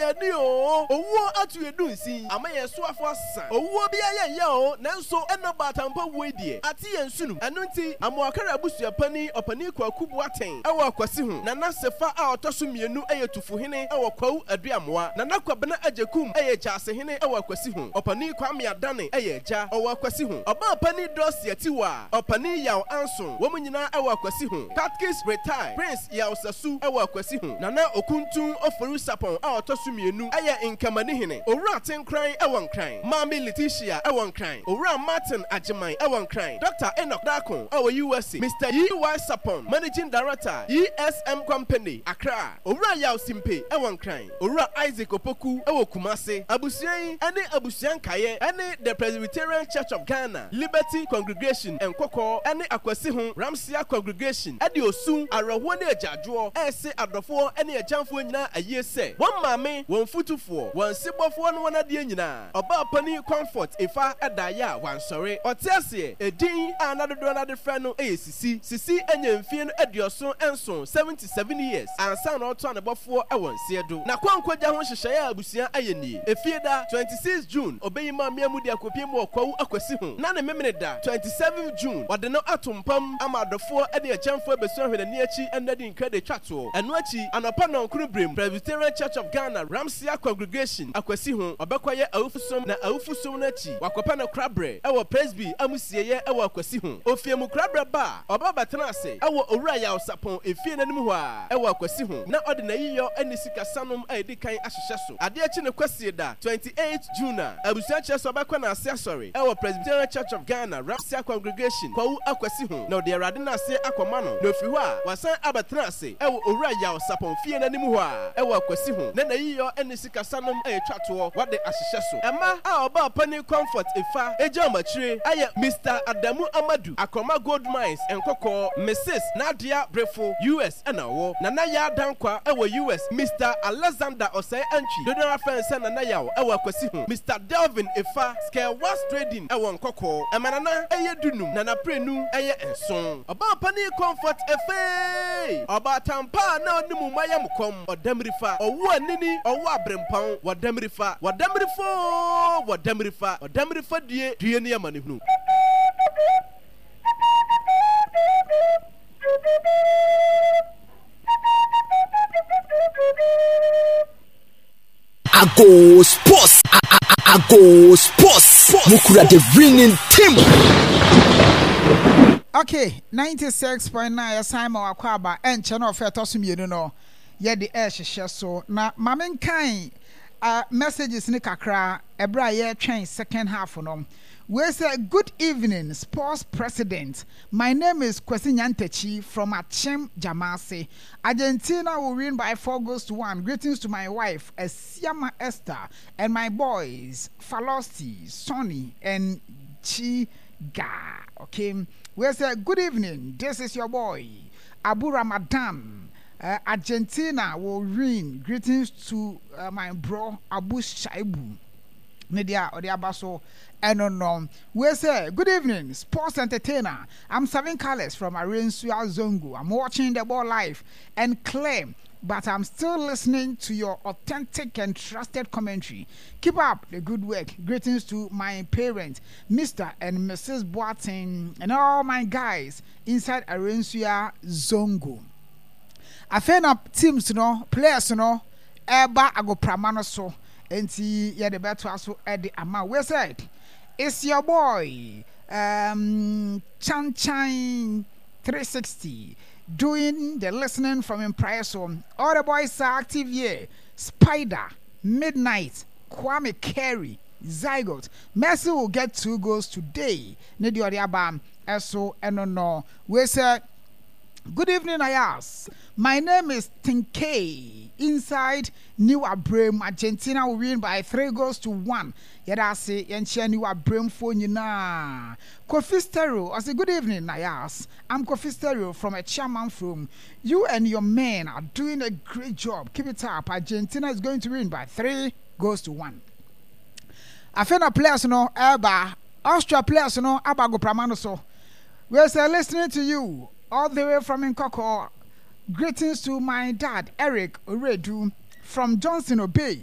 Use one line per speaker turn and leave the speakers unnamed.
ni o. Owo atu edu nsi. Ama ye so afo asa. Owo bia ye o. Nanso eno batampa wo die. Ati ye nsunu. Eno nti amoakara abusua pani opani kwakubu aten. Ewo akwasi ho. Nana sefa a otoso mienu eye tufuhene ewo kwawu aduamoa. Nana kwabena ajekum eye jasehene ewo akwasi ho. Opani kwame adane eye ja owo akwasi ho. Oba pani dosi atiwa. Opani yaw anson. Wo nyina ewo akwasi ho. Katkis retire. Prince yaw sasu ewo akwasi ho. Nana okuntun oforu sapon a otoso mienu eye nkamani hene. Owura tenkran ewo nkran. Mami Letitia ewo nkran. Owura Martin Ajiman ewo nkran. Dr. Enoch Dakon ewo USA. Mr. E.Y. Sapon, Managing Director, ESM Company, Accra. Owura yaw simpe ewo nkran. Owura Isaac Opoku ewo Kumase. Abusuan ene abusuan kaye ene the Presbyterian Church of Ghana, Liberty Congregation Nkoko ene akwasi ho Ramsia Congregation ede osun araho ne ajajuo ese adofo ene ajamfo nyina aye se won maame won futufo won sibofo no wona de nyina oba pani comfort ifa edaya wansore otiase edin anadodo na de frɛ no sisi enya mfie no adioso enso 77 years ansa na oto anebofo ewon siedo na kwankwaja ho hyehyɛ abusia ayeni efieda 26 June obeyima miamu de akopie mu okwawu akwasi ho na ne memene da 27 June ɔde no atompam amadofo ene ajamfo abesu ahwedani achi enadi nkade twato eno achi anapa na nkuru brem Presbyterian Church of Ghana Ramsia Congregation akwasi ho obekwaye awufusom na awufusom na achi wakopa na krabre ewo Presby amusieye ewo akwasi ho ofiemu krabre ba oba batena ase ewo owura ya osapon efie nanim ho a ewo akwasi ho na ɔde na yiyo ene sika sanom edi kan ahyehyɛ so ade achi ne kwasi da 28 June abusia cheso obekwa na ase asori ewo Presbyterian Church of Ghana Ramsia Congregation kwawu akwasi ho na ɔde arade na ase akoma no na ofi ho a wasan abatena ase ewo owura ya osapon fie nanim ho a ewo akwasi ho na yiyo ene sika sanom twato wade ahyehyɛ so ema a oba pani comfort ifa eja machire aye Mr. Adamu Amadu Akoma Gold Mines Nkoko Mrs. Nadia Brefo US enawo nana ya dankwa ewo US Mr. Alexander Osei Antwi donor fence nana yawo ewo akwasi ho Mr. Delvin Ifa Scale Was Trading ewo Nkoko emanana eye dunum nana prenu eye enson oba pani comfort efe oba tampa na onimu mayamkom odamrifa owo anini owo abrempon wadamrifa die ne amane hunu
Ago Sports. Ago Sports. Mukura the winning team.
Okay, 96.9 Simon Akwaba and channel of Fetosum no. Ye the air so na mamen kind messages ni kakra ebra ye train second half no. We say good evening, sports president. My name is Kwesi Nyantechi from Achem Jamase. Argentina will win by 4-1. Greetings to my wife, Esiama Esther, and my boys, Falosti, Sonny, and Chiga. Okay. We say good evening. This is your boy, Abu Ramadan. Argentina will win. Greetings to my bro, Abu Shaibu. Media or the Abaso. No. We say good evening, sports entertainer. I'm Savin Carles from Arensua Zongo. I'm watching the ball live and claim, but I'm still listening to your authentic and trusted commentary. Keep up the good work. Greetings to my parents, Mr. and Mrs. Boateng, and all my guys inside Arensua Zongo. I found up teams, players, Eba Ago Pramano so, and see the better also at the amount. We said. It's your boy, Chan 360, doing the listening from Impresso. All the boys are active here. Spider, Midnight, Kwame Carey, Zygote. Messi will get 2 goals today. Nedi Odiabam, Eso, no. We said, good evening, Ayas. My name is Tinkei. Inside New Abrem, Argentina will win by 3-1. Yada say Yenchia New Abrem phone na. Kofi Stereo, I say good evening, Nayas. I'm Kofi Stereo from a chairman from. You and your men are doing a great job. Keep it up. Argentina is going to win by 3-1. I found a players Austria players Abago Pramano so. We're listening to you all the way from Nkoko. Greetings to my dad, Eric Oredu, from Johnson Obey.